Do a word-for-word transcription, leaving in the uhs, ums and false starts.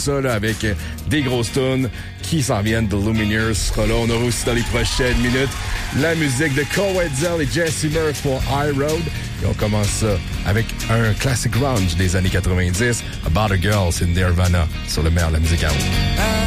ça là, avec des grosses tunes qui s'en viennent de Lumineers sera là. On aura aussi dans les prochaines minutes la musique de Cole Wetzel et Jesse Murph pour High Road. Et on commence ça avec un classic grunge des années quatre-vingt-dix, About a Girl, c'est Nirvana, sur le meilleur de la musique à haut.